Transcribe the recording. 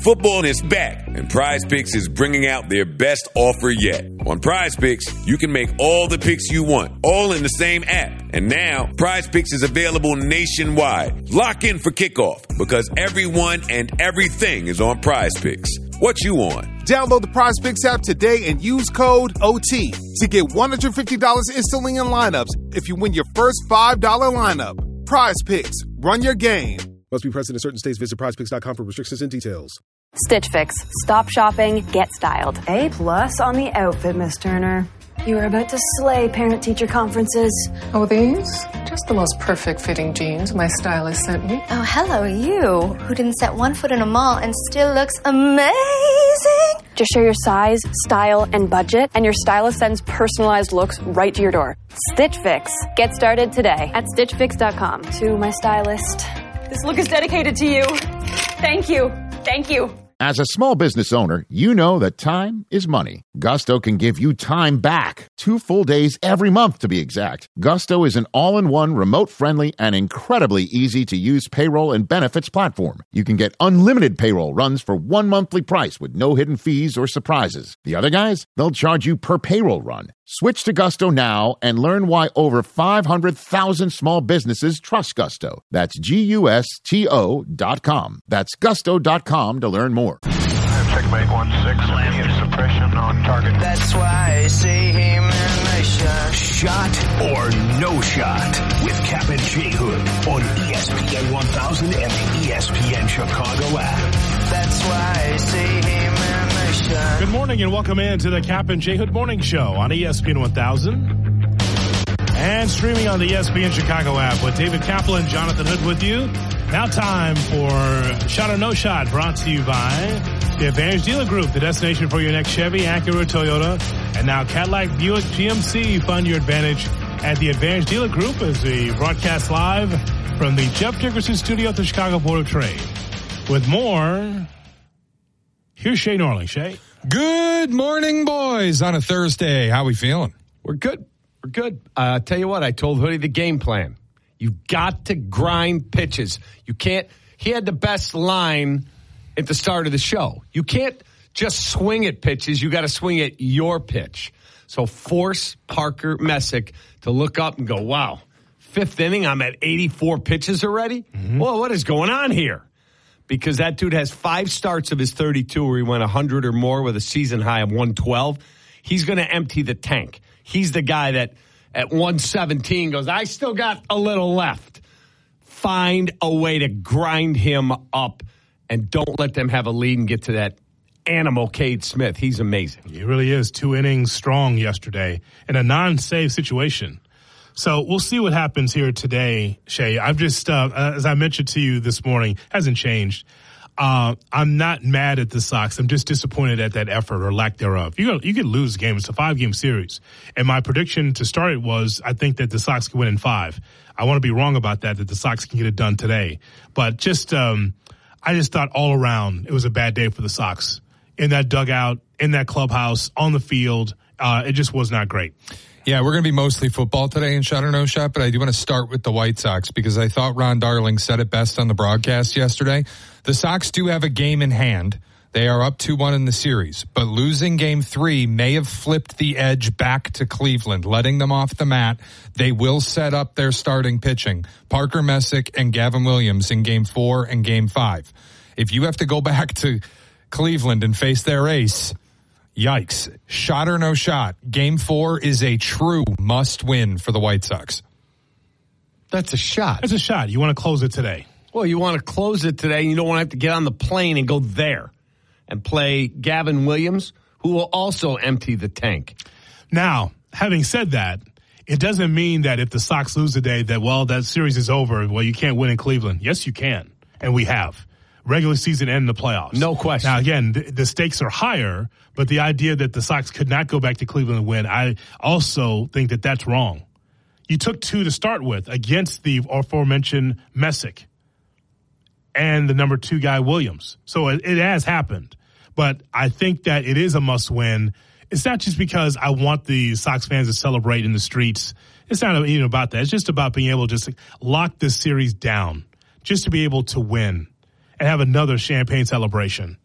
Football is back, and Prize Picks is bringing out their best offer yet. On Prize Picks, you can make all the picks you want, all in the same app. And now, Prize Picks is available nationwide. Lock in for kickoff, because everyone and everything is on Prize Picks. What you on? Download the Prize Picks app today and use code OT to get $150 instantly in lineups if you win your first $5 lineup. Prize Picks. Run your game. Must be present in certain states. Visit prizepicks.com for restrictions and details. Stitch Fix. Stop shopping, get styled. A+ on the outfit, Miss Turner. You are about to slay parent-teacher conferences. Oh, these? Just the most perfect fitting jeans my stylist sent me. Oh, hello, you, who didn't set one foot in a mall and still looks amazing. Just share your size, style, and budget, and your stylist sends personalized looks right to your door. Stitch Fix. Get started today at StitchFix.com. To my stylist. This look is dedicated to you. Thank you. Thank you. As a small business owner, you know that time is money. Gusto can give you time back. 2 full days every month, to be exact. Gusto is an all-in-one, remote-friendly, and incredibly easy-to-use payroll and benefits platform. You can get unlimited payroll runs for one monthly price with no hidden fees or surprises. The other guys, they'll charge you per payroll run. Switch to Gusto now and learn why over 500,000 small businesses trust Gusto. That's GUSTO.com. That's Gusto.com to learn more. Checkmate 1-6, immediate suppression on target. That's why I say, hey man, nice shot. Shot or no shot with Cap and J Hood on ESPN 1000 and the ESPN Chicago app. That's why I say, hey man, nice shot. Good morning and welcome in to the Cap and J Hood Morning Show on ESPN 1000 and streaming on the ESPN Chicago app with David Kaplan and Jonathan Hood with you. Now time for Shot or No Shot, brought to you by the Advantage Dealer Group, the destination for your next Chevy, Acura, Toyota, and now Cadillac, Buick, GMC. Find your advantage at the Advantage Dealer Group as we broadcast live from the Jeff Dickerson studio at the Chicago Board of Trade. With more, here's Shay Norling. Shay? Good morning, boys, on a Thursday. How we feeling? We're good. We're good. Tell you what, I told Hoodie the game plan. You've got to grind pitches. You can't. He had the best line at the start of the show. You can't just swing at pitches. You got to swing at your pitch. So force Parker Messick to look up and go, wow, 5th inning, I'm at 84 pitches already? Mm-hmm. Well, what is going on here? Because that dude has 5 starts of his 32 where he went 100 or more with a season high of 112. He's going to empty the tank. He's the guy that at 117 goes, I still got a little left. Find a way to grind him up and don't let them have a lead and get to that animal Cade Smith. He's amazing. He really is. 2 innings strong yesterday in a non-save situation. So we'll see what happens here today, Shay. I've just, as I mentioned to you this morning, hasn't changed. I'm not mad at the Sox. I'm just disappointed at that effort or lack thereof. You could lose a game. It's a 5-game series. And my prediction to start it was I think that the Sox can win in 5. I want to be wrong about that the Sox can get it done today. But just, I just thought all around it was a bad day for the Sox. In that dugout, in that clubhouse, on the field, it just was not great. Yeah, we're going to be mostly football today in Shot or No Shot, but I do want to start with the White Sox because I thought Ron Darling said it best on the broadcast yesterday. The Sox do have a game in hand. They are up 2-1 in the series, but losing Game 3 may have flipped the edge back to Cleveland, letting them off the mat. They will set up their starting pitching, Parker Messick and Gavin Williams in Game 4 and Game 5. If you have to go back to Cleveland and face their ace, yikes. Shot or no shot. Game 4 is a true must-win for the White Sox. That's a shot. That's a shot. You want to close it today. Well, you want to close it today, and you don't want to have to get on the plane and go there and play Gavin Williams, who will also empty the tank. Now, having said that, it doesn't mean that if the Sox lose today that, well, that series is over. Well, you can't win in Cleveland. Yes, you can, and we have. Regular season and the playoffs. No question. Now, again, the stakes are higher, but the idea that the Sox could not go back to Cleveland and win, I also think that that's wrong. You took 2 to start with against the aforementioned Messick and the number 2 guy, Williams. So it has happened. But I think that it is a must-win. It's not just because I want the Sox fans to celebrate in the streets. It's not even about that. It's just about being able to just lock this series down, just to be able to win and have another champagne celebration.